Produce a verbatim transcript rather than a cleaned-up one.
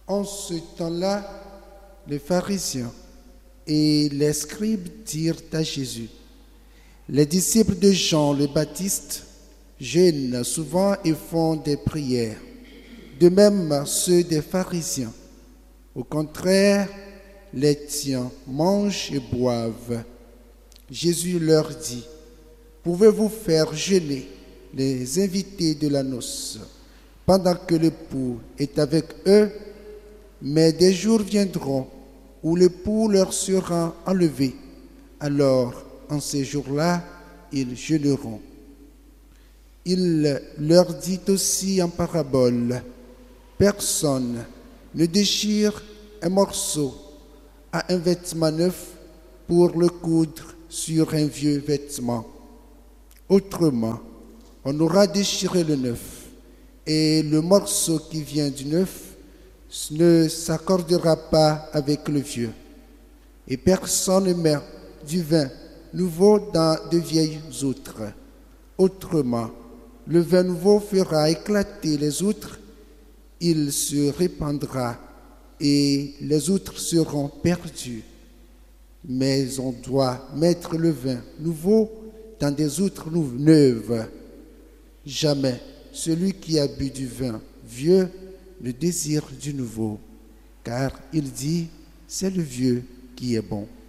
En ce temps-là, les pharisiens et les scribes dirent à Jésus: les disciples de Jean le Baptiste jeûnent souvent et font des prières, de même ceux des pharisiens. Au contraire, les tiens mangent et boivent. Jésus leur dit: pouvez-vous faire jeûner les invités de la noce pendant que l'époux est avec eux? Mais des jours viendront où l'époux leur sera enlevé. Alors, en ces jours-là, ils jeûneront. Il leur dit aussi en parabole: personne ne déchire un morceau à un vêtement neuf pour le coudre sur un vieux vêtement. Autrement, on aura déchiré le neuf, et le morceau qui vient du neuf ne s'accordera pas avec le vieux. Et personne ne met du vin nouveau dans de vieilles outres. Autrement, le vin nouveau fera éclater les outres, il se répandra et les outres seront perdues. Mais on doit mettre le vin nouveau dans des outres neuves. Jamais celui qui a bu du vin vieux ne désire du nouveau, car il dit: c'est le vieux qui est bon.